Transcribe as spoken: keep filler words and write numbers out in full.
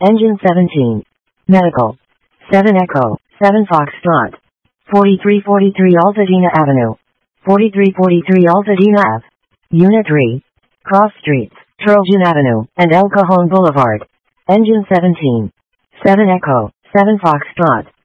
Engine seventeen. Medical. seven Echo, seven Foxtrot. forty-three forty-three Altadena Avenue. forty-three forty-three Altadena Ave. Unit three. Cross Streets, Trojan Avenue, and El Cajon Boulevard. Engine seventeen. seven Echo, seven Foxtrot.